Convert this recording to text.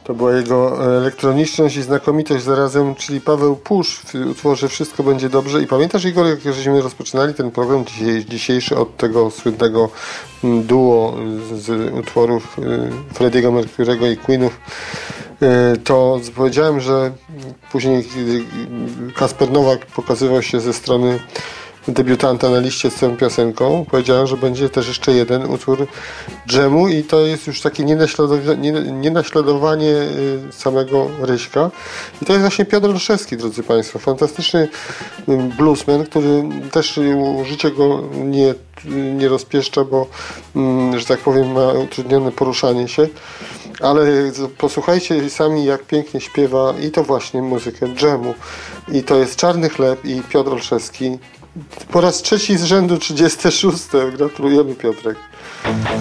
To była jego elektroniczność i znakomitość zarazem, czyli Paweł Pusz w utworze Wszystko będzie dobrze. I pamiętasz, Igor, jak żeśmy rozpoczynali ten program dzisiejszy od tego słynnego duo z utworów Freddie'ego Mercury'ego i Queenów, to powiedziałem, że później Kasper Nowak pokazywał się ze strony debiutanta na liście z całą piosenką. Powiedziałem, że będzie też jeszcze jeden utwór dżemu i to jest już takie nienaśladowanie samego Ryśka. I to jest właśnie Piotr Olszewski, drodzy Państwo. Fantastyczny bluesman, który też życie go nie rozpieszcza, bo, że tak powiem, ma utrudnione poruszanie się. Ale posłuchajcie sami, jak pięknie śpiewa i to właśnie muzykę dżemu. I to jest Czarny Chleb i Piotr Olszewski. Po raz trzeci z rzędu 36. Gratulujemy, Piotrek.